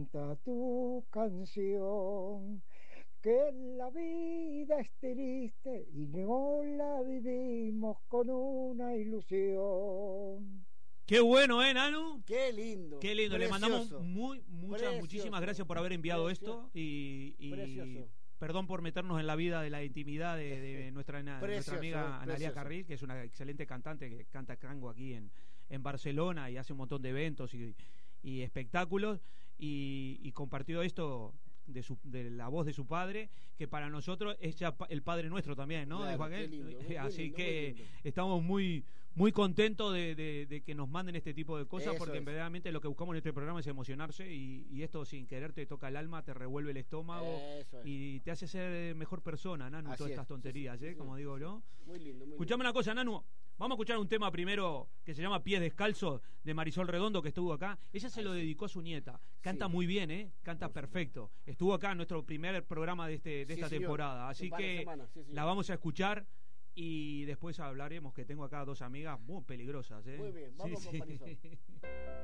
canta tu canción, que la vida es triste y no la vivimos con una ilusión. Qué bueno, Nanu. Qué lindo. Qué lindo. Precioso. Le mandamos muchísimas gracias por haber enviado esto y perdón por meternos en la vida de la intimidad de nuestra amiga Analia Carril, que es una excelente cantante que canta tango aquí en Barcelona y hace un montón de eventos y espectáculos y compartió esto de la voz de su padre, que para nosotros es ya el Padre Nuestro también, ¿no? Claro, Qué lindo, así lindo, que estamos muy contentos de que nos manden este tipo de cosas, porque verdaderamente lo que buscamos en este programa es emocionarse y esto sin querer te toca el alma, te revuelve el estómago y te hace ser mejor persona, Nanu, todas estas tonterías, sí, como digo, ¿no? Muy lindo. Escuchame una cosa, Nanu. Vamos a escuchar un tema primero que se llama Pies Descalzos, de Marisol Redondo, que estuvo acá. Ella se lo dedicó a su nieta. Canta muy bien, canta perfecto. Estuvo acá en nuestro primer programa de esta temporada. Así que la vamos a escuchar y después hablaremos, que tengo acá dos amigas muy peligrosas. Muy bien, vamos con Marisol.